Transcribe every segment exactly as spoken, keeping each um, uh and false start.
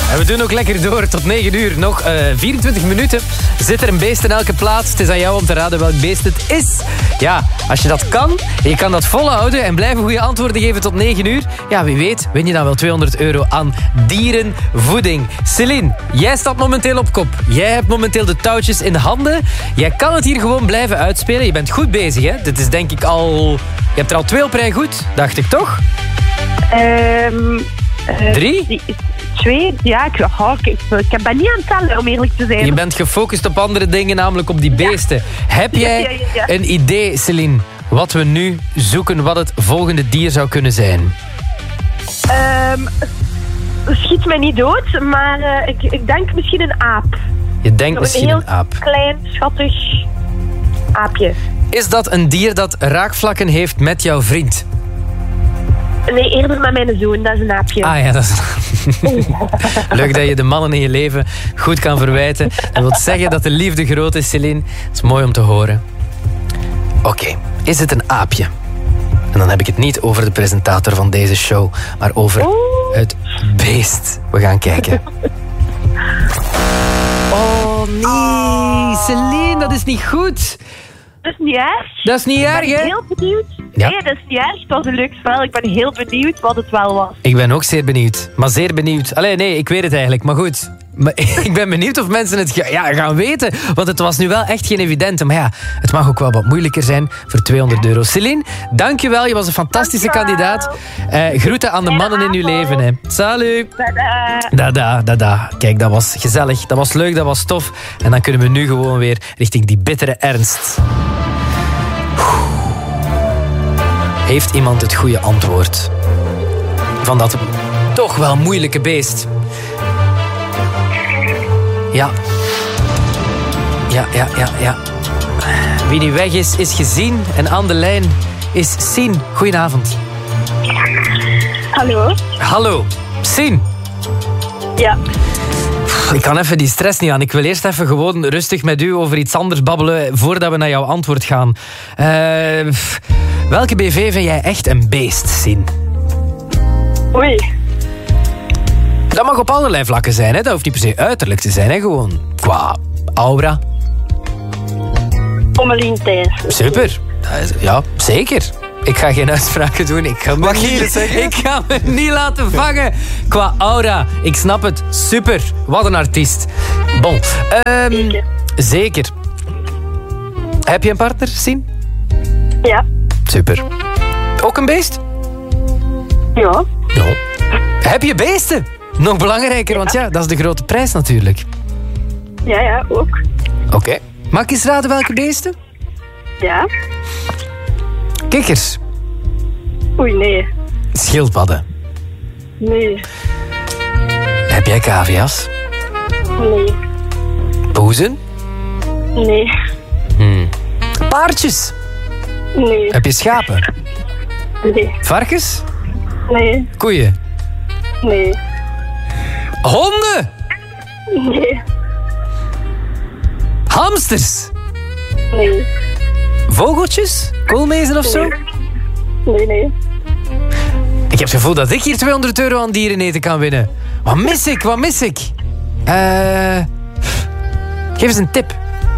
En we doen ook lekker door tot negen uur. Nog uh, vierentwintig minuten. Zit er een beest in elke plaats. Het is aan jou om te raden welk beest het is. Ja, als je dat kan, je kan dat volhouden en blijven goede antwoorden geven tot negen uur. Ja, wie weet, win je dan wel tweehonderd euro aan dierenvoeding. Céline, jij staat momenteel op kop. Jij hebt momenteel de touwtjes in handen. Jij kan het hier gewoon blijven uitspelen. Je bent goed bezig, hè? Dit is denk ik al... Je hebt er al twee op rij goed, dacht ik toch? Um, uh, Drie? Die, twee, ja, ik, oh, ik, ik, ik heb dat niet aan het tellen, om eerlijk te zijn. Je bent gefocust op andere dingen, namelijk op die beesten. Ja. Heb jij ja, ja, ja. een idee, Céline, wat we nu zoeken, wat het volgende dier zou kunnen zijn? Um, schiet mij niet dood, maar uh, ik, ik denk misschien een aap. Je denkt misschien een, een aap. Een klein, schattig aapje. Is dat een dier dat raakvlakken heeft met jouw vriend? Nee, eerder met mijn zoon, dat is een aapje. Ah ja, dat is... Leuk dat je de mannen in je leven goed kan verwijten. Dat wil zeggen dat de liefde groot is, Céline. Dat is mooi om te horen. Oké, okay. Is het een aapje? En dan heb ik het niet over de presentator van deze show, maar over Oeh. het beest. We gaan kijken. Oh nee, Céline, dat is niet goed. Dat is niet erg. Dat is niet erg, hè? Ik ben heel benieuwd. Ja. Nee, dat is niet erg. Het was een leuk spel. Ik ben heel benieuwd wat het wel was. Ik ben ook zeer benieuwd. Maar zeer benieuwd. Allee, nee, ik weet het eigenlijk. Maar goed. Maar ik ben benieuwd of mensen het ga, ja, gaan weten. Want het was nu wel echt geen evidente. Maar ja, het mag ook wel wat moeilijker zijn voor tweehonderd euro. Céline, dankjewel. Je was een fantastische kandidaat. Uh, groeten aan de mannen in uw leven. Hè. Salut. Dada. Dada, dada. Kijk, dat was gezellig. Dat was leuk, dat was tof. En dan kunnen we nu gewoon weer richting die bittere ernst. Heeft iemand het goede antwoord van dat toch wel moeilijke beest? Ja. Ja, ja, ja, ja. Wie nu weg is, is gezien. En aan de lijn is Sien. Goedenavond. Hallo. Hallo. Sien. Ja. Ik kan even die stress niet aan. Ik wil eerst even gewoon rustig met u over iets anders babbelen voordat we naar jouw antwoord gaan. Uh, welke B V vind jij echt een beest, Sien? Oei. Dat mag op allerlei vlakken zijn, hè? Dat hoeft niet per se uiterlijk te zijn, hè? Gewoon qua aura. Pommelien Thijs. Super. Ja, zeker. Ik ga geen uitspraken doen. Ik ga, Mag me je niet, het zeggen? ik ga me niet laten vangen. Qua aura. Ik snap het. Super. Wat een artiest. Bon. Um, zeker. zeker. Heb je een partner, Sien? Ja. Super. Ook een beest? Ja. Ja. Heb je beesten? Nog belangrijker, ja. Want ja, dat is de grote prijs natuurlijk. Ja, ja, ook. Oké. Okay. Mag ik eens raden welke beesten? Ja. Kikkers. Oei, nee. Schildpadden. Nee. Heb jij cavia's? Nee. Poezen? Nee. Hmm. Paardjes? Nee. Heb je schapen? Nee. Varkens? Nee. Koeien? Nee. Honden? Nee. Hamsters? Nee. Vogeltjes? Koolmezen of zo? Nee, nee. Ik heb het gevoel dat ik hier tweehonderd euro aan dieren eten kan winnen. Wat mis ik? Wat mis ik? Uh, geef eens een tip.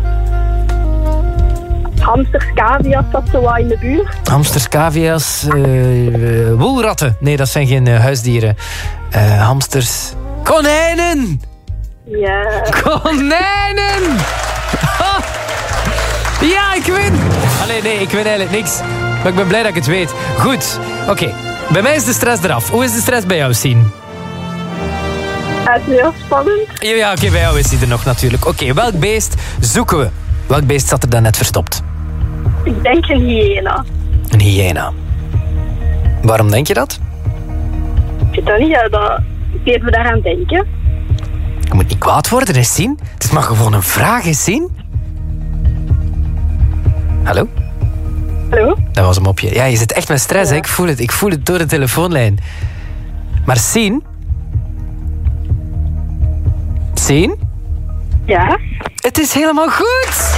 Hamsters, cavia's, dat zo wat in de buurt. Hamsters, cavia's, uh, uh, woelratten. Nee, dat zijn geen uh, huisdieren. Uh, hamsters. Konijnen! Ja. Konijnen! Ha! Ja, ik win! Allee, nee, ik win eigenlijk niks. Maar ik ben blij dat ik het weet. Goed, oké. Okay. Bij mij is de stress eraf. Hoe is de stress bij jou, Sien? Het is heel spannend. Ja, oké, okay, bij jou is die er nog natuurlijk. Oké, okay, welk beest zoeken we? Welk beest zat er daarnet verstopt? Ik denk een hyena. Een hyena. Waarom denk je dat? Ik weet dat niet, ja, dat deed me daaraan denken. Je moet niet kwaad worden, hè, Sien. Het is maar gewoon een vraag, hè, Sien. Hallo? Hallo? Dat was een mopje. Ja, je zit echt met stress, ja. Hè? Ik voel het. Ik voel het door de telefoonlijn. Maar Sien? Sien? Ja? Het is helemaal goed!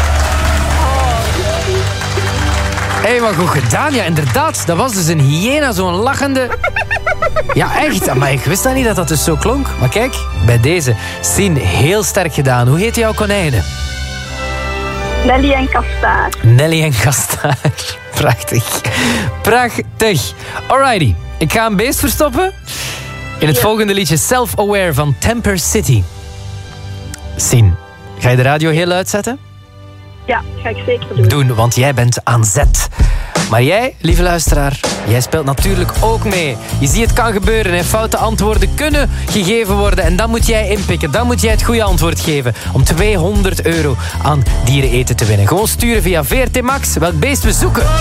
Hé, hey, wat goed gedaan. Ja, inderdaad. Dat was dus een hyena, zo'n lachende... Ja, echt. Maar ik wist dan niet dat dat dus zo klonk. Maar kijk, bij deze. Sien, heel sterk gedaan. Hoe heet jouw konijnen? Nelly en Kastaar. Nelly en Kastaar. Prachtig. Prachtig. Alrighty. Ik ga een beest verstoppen in het ja. volgende liedje Self-Aware van Temper City. Sien, ga je de radio heel luid zetten? Ja, ga ik zeker doen. Doen, want jij bent aan zet. Maar jij, lieve luisteraar, jij speelt natuurlijk ook mee. Je ziet, het kan gebeuren. Hè. Foute antwoorden kunnen gegeven worden. En dan moet jij inpikken. Dan moet jij het goede antwoord geven. Om tweehonderd euro aan diereneten te winnen. Gewoon sturen via V R T Max welk beest we zoeken.